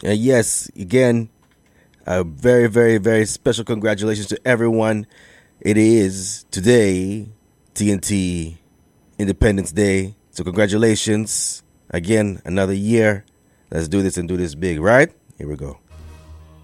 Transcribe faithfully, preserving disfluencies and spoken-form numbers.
And yes, again, a very, very, very special congratulations to everyone. It is today T N T Independence Day. So congratulations. Again, another year. Let's do this and do this big, right? Here we go.